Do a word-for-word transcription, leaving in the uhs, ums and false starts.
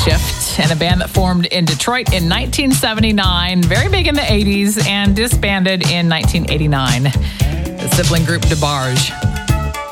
Shift, and a band that formed in Detroit in nineteen seventy-nine, very big in the eighties, and disbanded in nineteen eighty-nine. The sibling group DeBarge.